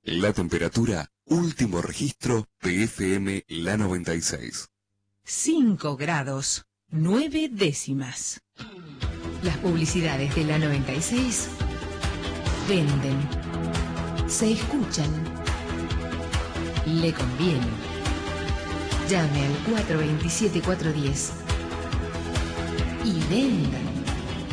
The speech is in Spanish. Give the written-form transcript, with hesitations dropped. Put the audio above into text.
La temperatura, último registro, PFM La 96. 5 grados, 9 décimas. Las publicidades de La 96 venden, se escuchan, le conviene. Llame al 427-410 y vendan.